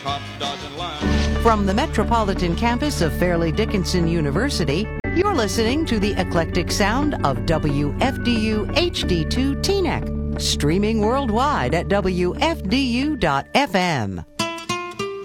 Cop dodging line. From the metropolitan campus of Fairleigh Dickinson University, you're listening to the eclectic sound of WFDU HD2 Teaneck, streaming worldwide at WFDU.FM.